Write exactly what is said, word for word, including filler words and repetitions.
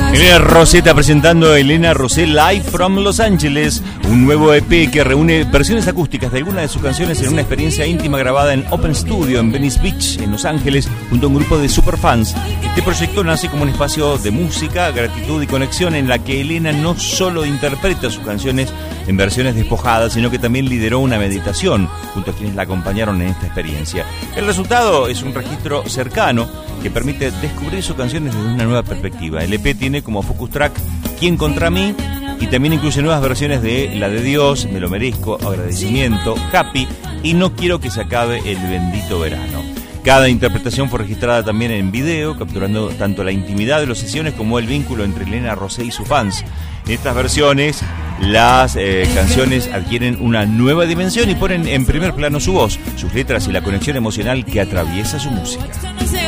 Elena Rosetta presentando a Elena Rosé Live from Los Ángeles, un nuevo E P que reúne versiones acústicas de algunas de sus canciones en una experiencia íntima grabada en Open Studio en Venice Beach, en Los Ángeles, junto a un grupo de superfans. Este proyecto nace como un espacio de música, gratitud y conexión en la que Elena no solo interpreta sus canciones en versiones despojadas, sino que también lideró una meditación junto a quienes la acompañaron en esta experiencia. El resultado es un registro cercano que permite descubrir sus canciones desde una nueva perspectiva. El E P tiene como focus track ¿Quién contra mí? Y también incluye nuevas versiones de La de Dios, Me lo merezco, Agradecimiento, Happy y No quiero que se acabe el bendito verano. Cada interpretación fue registrada también en video, capturando tanto la intimidad de las sesiones como el vínculo entre Elena Rosé y sus fans. En estas versiones, las eh, canciones adquieren una nueva dimensión y ponen en primer plano su voz, sus letras y la conexión emocional que atraviesa su música.